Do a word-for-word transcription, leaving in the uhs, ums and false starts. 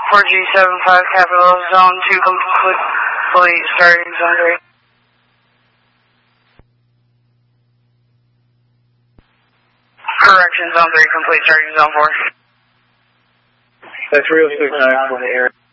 four G seven five Capital, Zone two complete, starting Zone three. Correction, Zone three complete, starting Zone four. That's real six nine from the air.